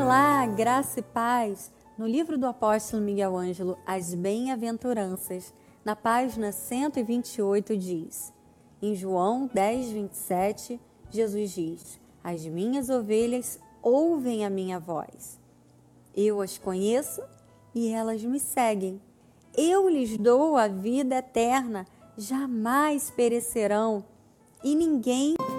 Olá, graça e paz! No livro do apóstolo Miguel Ângelo, As Bem-aventuranças, na página 128 diz: em João 10, 27, Jesus diz: as minhas ovelhas ouvem a minha voz. Eu as conheço e elas me seguem. Eu lhes dou a vida eterna, jamais perecerão e ninguém